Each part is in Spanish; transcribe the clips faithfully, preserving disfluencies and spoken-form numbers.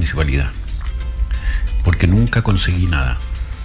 municipalidad, porque nunca conseguí nada.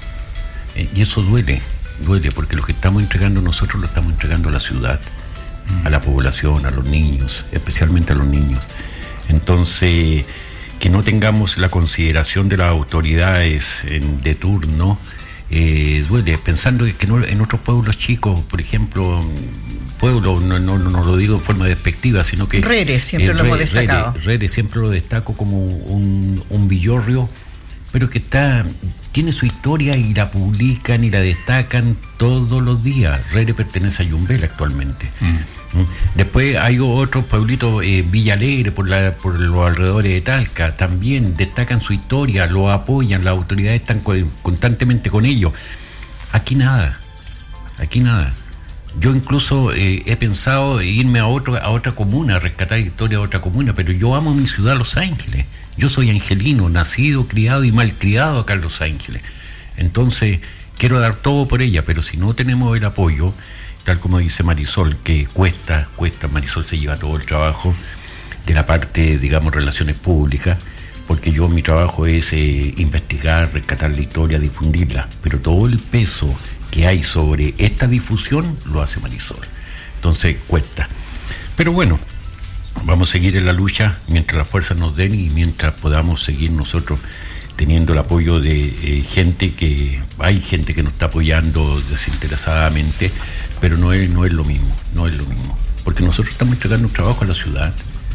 Eh, y eso duele, duele, porque lo que estamos entregando nosotros lo estamos entregando a la ciudad, mm. a la población, a los niños, especialmente a los niños. Entonces, que no tengamos la consideración de las autoridades en, de turno, eh, duele, pensando que no, en otros pueblos chicos, por ejemplo, pueblo, no, no, no lo digo en forma despectiva, sino que... Rere, siempre eh, lo Rere, hemos destacado. Rere, Rere siempre lo destaco como un, un villorrio, pero que está tiene su historia y la publican y la destacan todos los días. Rere pertenece a Yumbel actualmente. Mm. Después hay otros pueblitos, eh, Villa Alegre, por, la, por los alrededores de Talca, también destacan su historia, lo apoyan, las autoridades están co- constantemente con ellos. Aquí nada, aquí nada. Yo incluso eh, he pensado irme a, otro, a otra comuna, a rescatar historia de otra comuna, pero yo amo mi ciudad, Los Ángeles. Yo soy angelino, nacido, criado y malcriado acá en Los Ángeles. Entonces, quiero dar todo por ella, pero si no tenemos el apoyo, tal como dice Marisol, que cuesta, cuesta, Marisol se lleva todo el trabajo de la parte, digamos, relaciones públicas, porque yo, mi trabajo es eh, investigar, rescatar la historia, difundirla, pero todo el peso que hay sobre esta difusión lo hace Marisol. Entonces, cuesta. Pero bueno, vamos a seguir en la lucha mientras las fuerzas nos den y mientras podamos seguir nosotros teniendo el apoyo de eh, gente que... Hay gente que nos está apoyando desinteresadamente, pero no es, no es lo mismo, no es lo mismo. Porque nosotros estamos entregando un trabajo a la ciudad.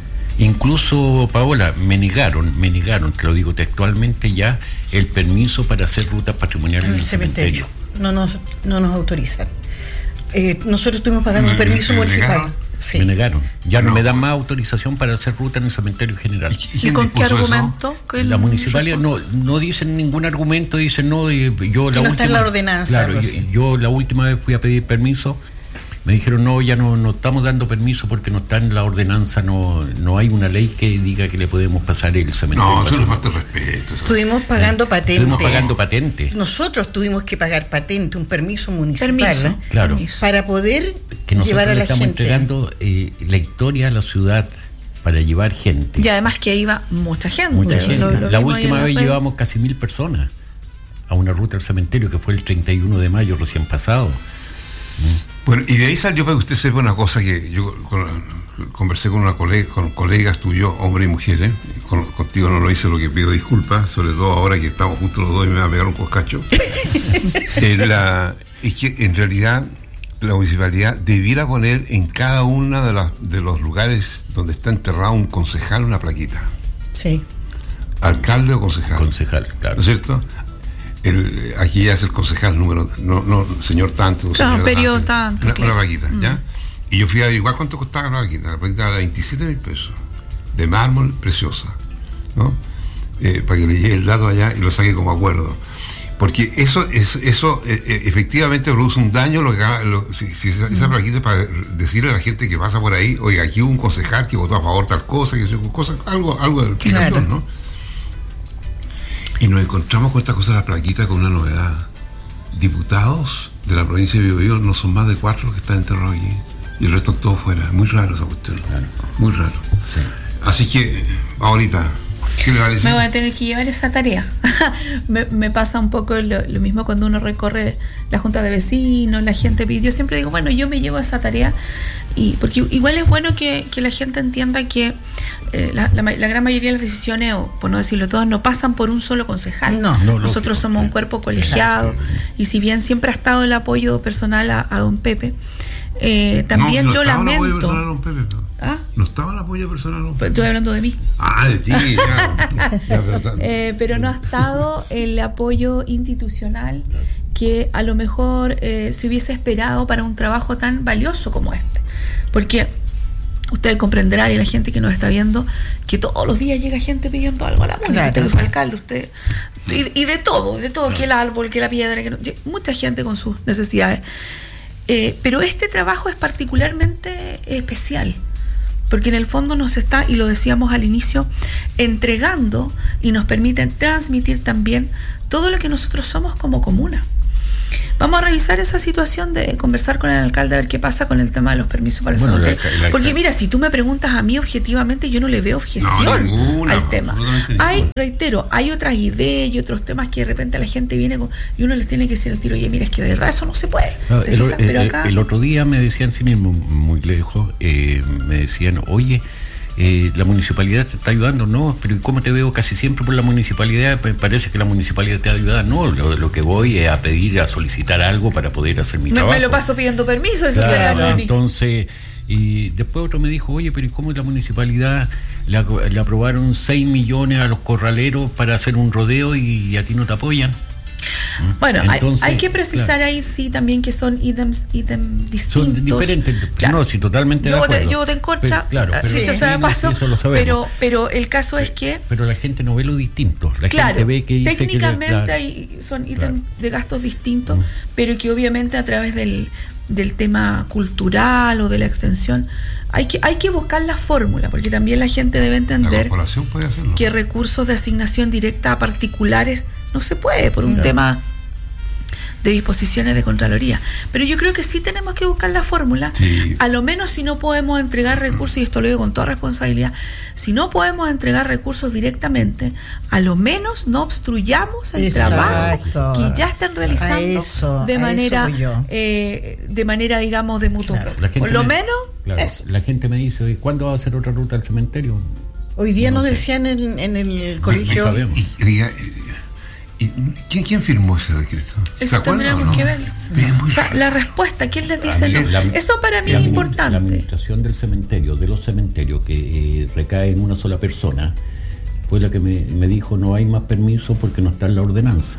Incluso, Paola, me negaron, me negaron, te lo digo textualmente ya, el permiso para hacer rutas patrimoniales en el cementerio. cementerio. No nos, no nos autorizan. Eh, nosotros tuvimos que pagar un permiso me municipal. Negaron. Sí. Me negaron. Ya no, no me dan más autorización para hacer ruta en el cementerio general. ¿Y, ¿Y con qué argumento? La municipalidad no, no dicen ningún argumento, dicen no, yo la no última, está en la ordenanza. Claro, yo, yo la última vez fui a pedir permiso, me dijeron no, ya no, no estamos dando permiso porque no está en la ordenanza, no, no hay una ley que diga que le podemos pasar el cementerio. No, eso nos falta respeto. Eso. Estuvimos pagando patente. Estuvimos pagando patente. Nosotros tuvimos que pagar patente, un permiso municipal. Permiso, ¿eh? Claro. Para poder que llevar a la estamos gente. entregando eh, la historia a la ciudad para llevar gente. Y además que iba mucha gente. Mucha gente. Lo, lo la última vez red. llevamos casi mil personas a una ruta al cementerio que fue el treinta y uno de mayo recién pasado. Bueno, y de ahí salió para que usted sepa una cosa que yo con, conversé con una colega, con colegas tuyos, hombres y mujeres. Con, contigo no lo hice, lo que pido disculpas, sobre todo ahora que estamos juntos los dos y me va a pegar un coscacho. eh, la, es que en realidad la municipalidad debiera poner en cada uno de, las, de los lugares donde está enterrado un concejal una plaquita. Sí. Alcalde o concejal. Concejal, claro. ¿No es cierto? El, aquí ya es el concejal número, no, no, señor tanto, claro, señor periodo tanto, tanto, una, claro. una plaquita, Mm. ¿ya? Y yo fui a averiguar cuánto costaba la plaquita. La plaquita era veintisiete mil pesos, de mármol, preciosa, ¿no? Eh, para que le llegue el dato allá y lo saque como acuerdo. Porque eso, eso, eso eh, efectivamente produce un daño, lo que, lo, si, si esa, esa plaquita es para decirle a la gente que pasa por ahí, oiga, aquí hubo un concejal que votó a favor tal cosa, que cosa, algo, algo de explicación, claro. ¿no? Y nos encontramos con esta cosa de la plaquita con una novedad. Diputados de la provincia de Biobío no son más de cuatro los que están enterrados aquí. Y el resto todo fuera. Muy raro esa cuestión. Claro. Muy raro. Sí. Así que, ahorita, ¿qué le va a decir? Me voy a tener que llevar esa tarea. me, me pasa un poco lo, lo mismo cuando uno recorre la junta de vecinos, la gente. Yo siempre digo, bueno, yo me llevo esa tarea. Y porque igual es bueno que, que la gente entienda que eh, la, la, la gran mayoría de las decisiones, o por no decirlo todas, no pasan por un solo concejal. No, no Nosotros somos un cuerpo colegiado. Exacto. Y si bien siempre ha estado el apoyo personal a, a don Pepe, eh, también no, no yo estaba lamento. El apoyo personal a don Pepe, ¿no? ¿Ah? No estaba el apoyo personal a don Pepe. Estoy hablando de mí. Ah, de ti, ya. ya pero, eh, pero no ha estado el apoyo institucional que a lo mejor eh, se hubiese esperado para un trabajo tan valioso como este. Porque ustedes comprenderán, y la gente que nos está viendo, que todos los días llega gente pidiendo algo a la música. Claro. Usted fue alcalde, usted y, y de todo, de todo, claro. Que el árbol, que la piedra, que no, mucha gente con sus necesidades. Eh, pero este trabajo es particularmente especial, porque en el fondo nos está, y lo decíamos al inicio, entregando y nos permite transmitir también todo lo que nosotros somos como comuna. vamos a revisar esa situación de conversar con el alcalde a ver qué pasa con el tema de los permisos para el Bueno, cementerio. la- la- Porque mira, si tú me preguntas a mí objetivamente, yo no le veo objeción No, ninguna, al tema. absolutamente Hay, ninguna. reitero, hay otras ideas y otros temas que de repente la gente viene con, y uno les tiene que decir al tiro, oye, mira, es que de verdad eso no se puede. No, ¿Te el, fijas? el- Pero acá, el otro día me decían, sin ir muy, muy lejos, eh, me decían, oye, eh, la municipalidad te está ayudando. No, pero ¿y cómo te veo casi siempre por la municipalidad? Me parece que la municipalidad te ayuda. No, lo, lo que voy es a pedir, a solicitar algo para poder hacer mi me, trabajo. me lo paso pidiendo permiso, eso Claro, te da, Noni. entonces, y después otro me dijo, oye, pero ¿y cómo la municipalidad le, le aprobaron seis millones a los corraleros para hacer un rodeo y a ti no te apoyan? Bueno, hay- Entonces, hay, que precisar claro. ahí sí también que son ítems, ítems distintos. Son diferentes, Claro. no, sí, totalmente yo de voté, acuerdo. yo voté en contra, Pero, claro, pero, dicho sí, sea de no, paso, sí, eso lo sabemos. pero, pero el caso es que Pero la gente no ve lo distinto. La claro, gente ve que dice que técnicamente claro. hay- son ítems Claro. de gastos distintos, Mm. pero que obviamente a través del, del tema cultural o de la extensión hay que, hay que buscar la fórmula, porque también la gente debe La entender corporación puede hacerlo. que recursos de asignación directa a particulares no se puede por un Claro. tema de disposiciones de Contraloría. Pero yo creo que sí tenemos que buscar la fórmula. Sí. A lo menos si no podemos entregar recursos, y esto lo digo con toda responsabilidad, si no podemos entregar recursos directamente, a lo menos no obstruyamos el Exacto. trabajo que ya están realizando A eso, de a manera, eso voy yo. eh, de manera, digamos, de mutuo. Claro. La gente Por lo me- menos claro, eso. la gente me dice, "Oye, ¿cuándo va a hacer otra ruta al cementerio?" Hoy día No nos sé. decían en, en el No colegio. sabemos. Y, oiga, y- y- ¿quién, quién firmó ese decreto? ¿Se Eso acuerdan tendríamos o no? que verlo. Bien, muy O sea, raro. la respuesta, ¿quién les dice no? La- Eso para mí la es admin- La importante. administración del cementerio, de los cementerios que eh, recae en una sola persona, fue la que me, me dijo, no hay más permiso porque no está en la ordenanza.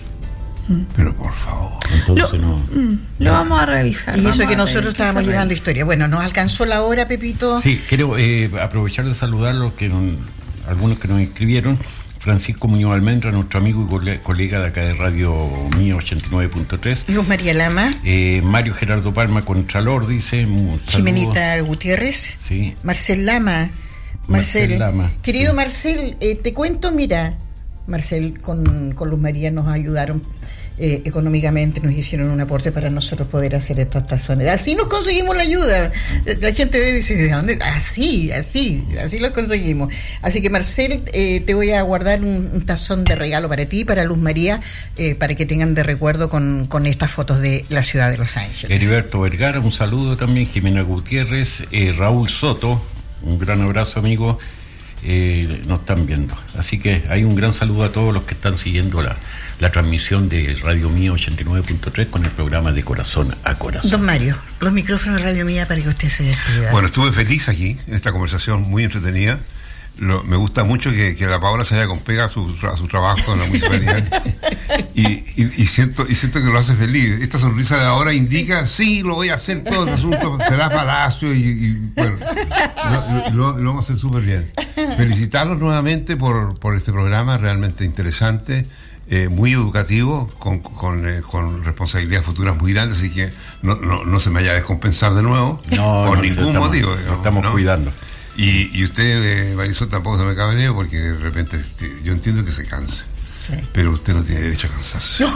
Pero por favor. Entonces Lo, no. mm, lo vamos a revisar. Y vamos eso que a nosotros ver qué estábamos se llevando revisa. historia. Bueno, nos alcanzó la hora, Pepito. Sí, quiero eh, aprovechar de saludar los que nos- algunos que nos escribieron. Francisco Muñoz Almendra, nuestro amigo y cole- colega de acá de Radio Mía ochenta y nueve punto tres. Luz María Lama, Eh, Mario Gerardo Palma, Contralor, dice. un saludo. Jimenita Gutiérrez, Sí. Marcel Lama. Marcel Marcel, Lama. querido Sí. Marcel, eh, te cuento, mira, Marcel con, con Luz María nos ayudaron eh, económicamente, nos hicieron un aporte para nosotros poder hacer estos tazones. Así nos conseguimos la ayuda. La gente dice, ¿de dónde? Así, así, así lo conseguimos. Así que Marcel, eh, te voy a guardar un, un tazón de regalo para ti, para Luz María, eh, para que tengan de recuerdo con, con estas fotos de la ciudad de Los Ángeles. Heriberto Vergara, un saludo también. Jimena Gutiérrez, eh, Raúl Soto, un gran abrazo, amigo. Eh, nos están viendo. Así que hay un gran saludo a todos los que están siguiendo la, la transmisión de Radio Mía ochenta y nueve punto tres con el programa de Corazón a Corazón. Don Mario, los micrófonos de Radio Mía para que usted se despida. Bueno, estuve feliz aquí, en esta conversación muy entretenida. Lo- me gusta mucho que, que la Paola se haya con pega a su, a su trabajo en la municipalidad. y, y, y siento y siento que lo hace feliz. Esta sonrisa de ahora indica, sí, lo voy a hacer todo este asunto, será palacio y, y, bueno, lo, lo- lo vamos a hacer súper bien. Felicitarlos nuevamente por, por este programa realmente interesante, eh, muy educativo, con, con, eh, con responsabilidades futuras muy grandes, así que no, no, no se me vaya a descompensar de nuevo, No, por no, ningún estamos- motivo. nos digamos, estamos ¿no? cuidando. Y, y usted, eh, Marisol, tampoco se me cabreo porque de repente este, yo entiendo que se canse, Sí. pero usted no tiene derecho a cansarse.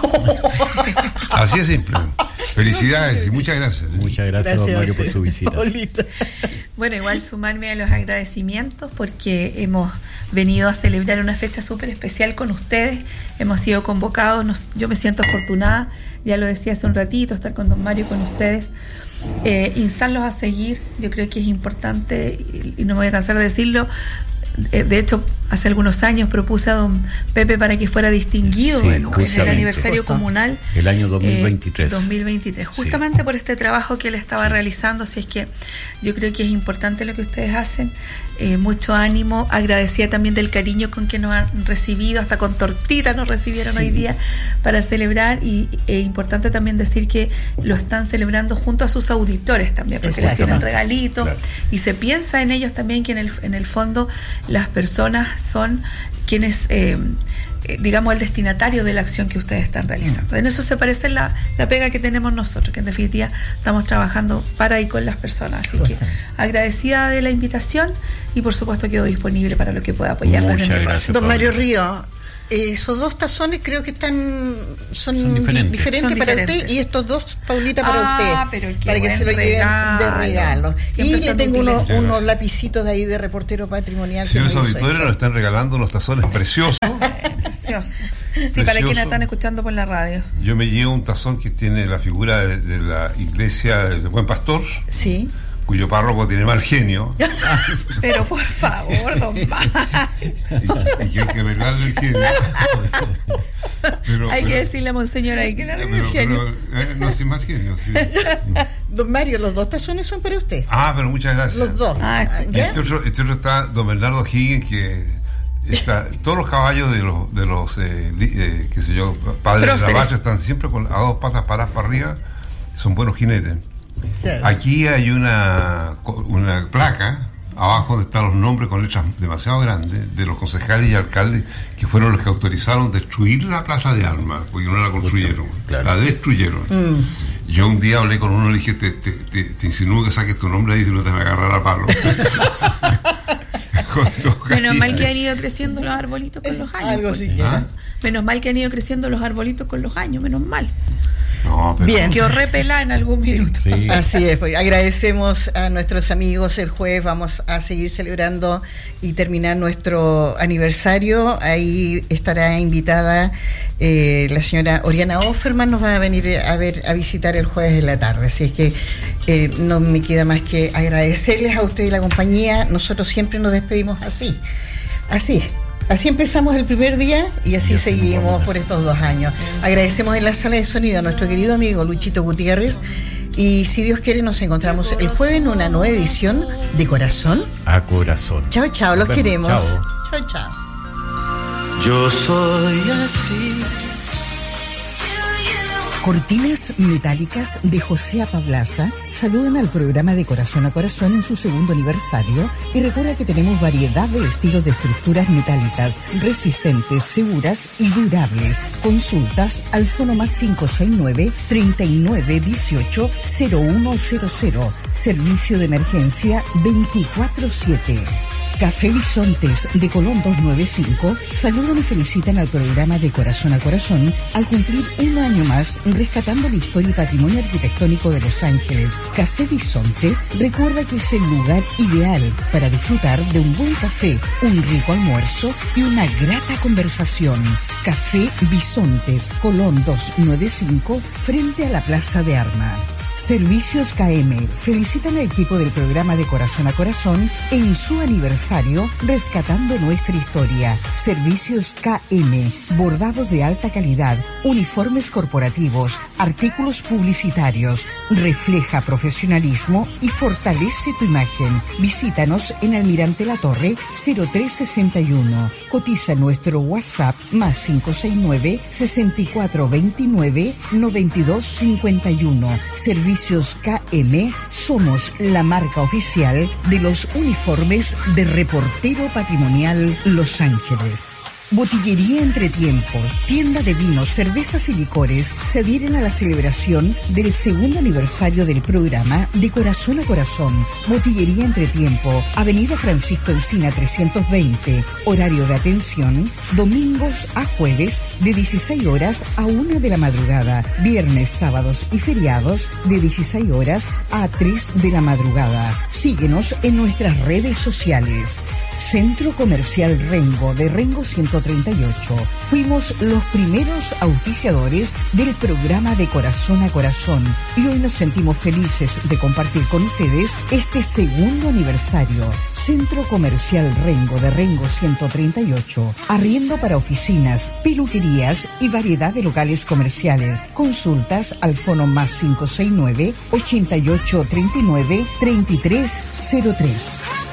Así es simple. Felicidades y muchas gracias. Muchas gracias, don Mario, por su visita. Paulita. Bueno, igual sumarme a los agradecimientos porque hemos venido a celebrar una fecha súper especial con ustedes. Hemos sido convocados, nos- yo me siento afortunada, ya lo decía hace un ratito, estar con don Mario, con ustedes. Eh, instarlos a seguir, yo creo que es importante y, y no me voy a cansar de decirlo. Eh, de hecho, hace algunos años propuse a don Pepe para que fuera distinguido Sí, en, en el justamente. aniversario Justo. comunal. El año dos mil veintitrés. Eh, dos mil veintitrés, Sí. justamente por este trabajo que él estaba Sí. realizando, así es que yo creo que es importante lo que ustedes hacen, eh, mucho ánimo, agradecida también del cariño con que nos han recibido, hasta con tortita nos recibieron Sí. hoy día para celebrar y es importante también decir que lo están celebrando junto a sus auditores también, porque les Exacto. tienen regalitos Claro. y se piensa en ellos también que en el, en el fondo las personas son quienes... Eh, eh, digamos, el destinatario de la acción que ustedes están realizando. En eso se parece la, la pega que tenemos nosotros, que en definitiva estamos trabajando para y con las personas. Así que agradecida de la invitación y por supuesto quedo disponible para lo que pueda apoyar Muchas desde mi gracias. radio. Don Mario Río, Esos dos tazones creo que están son, Son diferentes. diferentes Son para diferentes. usted y estos dos, Paulita, para Ah, usted. pero qué para que buen se lo lleven regalo. de regalo. Siempre Y le son tengo unos, útiles. unos lapicitos de ahí de reportero patrimonial. que Señores me hizo auditores, Excel. nos están regalando unos tazones preciosos. Precioso. Sí, para quienes están escuchando por la radio. Yo me llevo un tazón que tiene la figura de, de la iglesia del Buen Pastor, Sí. cuyo párroco tiene mal genio, Pero por favor, don Mar. y, y que hay que arreglarle el genio. Pero, Hay que pero- decirle a monseñor ahí que le arregle el pero- genio. pero, eh, no es mal genio. Sí. Don Mario, los dos tazones son para usted. Ah, pero muchas gracias. Los dos. Ah, Y ¿Ya? este otro, este otro está don Bernardo Higgins, que está, todos los caballos de los, de los eh, li- eh, qué sé yo, padres de la Próceres. patria están siempre con, a dos patas paradas para arriba, son buenos jinetes. Claro. Aquí hay una, co- una placa abajo donde están los nombres con letras demasiado grandes de los concejales y alcaldes que fueron los que autorizaron destruir la Plaza de Armas, porque no la construyeron, Claro. la destruyeron. Mm. Yo un día hablé con uno y le dije, te, te, te, te insinúo que saques tu nombre ahí si no te van a agarrar a palo. Con tu Menos mal cariño. que han ido creciendo los arbolitos con los años. Algo pues. así. ¿Ah? Menos mal que han ido creciendo los arbolitos con los años, menos mal. No, pero Bien. Quedó repelada en algún minuto. Sí. Así es, pues, agradecemos a nuestros amigos. El jueves vamos a seguir celebrando y terminar nuestro aniversario. Ahí estará invitada eh, la señora Oriana Offerman, nos va a venir a ver a visitar el jueves en la tarde. Así es que eh, no me queda más que agradecerles a ustedes la compañía. Nosotros siempre nos despedimos así, así. Así empezamos el primer día y así Y así nos seguimos vamos. por estos dos años. Agradecemos en la sala de sonido a nuestro querido amigo Luchito Gutiérrez y si Dios quiere nos encontramos el jueves en una nueva edición de Corazón. A corazón. Chao, chao, los Nos vemos. queremos. Chao. Chao, chao. Yo soy así. Cortinas metálicas de José Apablaza saludan al programa de Corazón a Corazón en su segundo aniversario y recuerda que tenemos variedad de estilos de estructuras metálicas resistentes, seguras y durables. Consultas al fono más cinco seis nueve, treinta y nueve dieciocho, cero uno cero cero. Servicio de emergencia veinticuatro siete. Café Bisontes de Colón doscientos noventa y cinco saludan y felicitan al programa de Corazón a Corazón al cumplir un año más rescatando la historia y patrimonio arquitectónico de Los Ángeles. Café Bisonte recuerda que es el lugar ideal para disfrutar de un buen café, un rico almuerzo y una grata conversación. Café Bisontes, Colón doscientos noventa y cinco, frente a la Plaza de Armas. Servicios K M felicitan al equipo del programa de Corazón a Corazón en su aniversario rescatando nuestra historia. Servicios K M, bordados de alta calidad, uniformes corporativos, artículos publicitarios, refleja profesionalismo y fortalece tu imagen. Visítanos en Almirante La Torre cero tres sesenta y uno. Cotiza nuestro WhatsApp más cinco seis nueve, sesenta y cuatro veintinueve, noventa y dos cincuenta y uno. Servicios K M, somos la marca oficial de los uniformes de Reportero Patrimonial Los Ángeles. Botillería Entre Tiempos, tienda de vinos, cervezas y licores se adhieren a la celebración del segundo aniversario del programa de Corazón a Corazón. Botillería Entre Tiempo, Avenida Francisco Encina trescientos veinte, horario de atención, domingos a jueves de dieciséis horas a una de la madrugada, viernes, sábados y feriados de dieciséis horas a tres de la madrugada. Síguenos en nuestras redes sociales. Centro Comercial Rengo de Rengo ciento treinta y ocho. Fuimos los primeros auspiciadores del programa de Corazón a Corazón y hoy nos sentimos felices de compartir con ustedes este segundo aniversario. Centro Comercial Rengo de Rengo ciento treinta y ocho. Arriendo para oficinas, peluquerías y variedad de locales comerciales. Consultas al fono más cinco seis nueve, ochenta y ocho treinta y nueve, treinta y tres cero tres.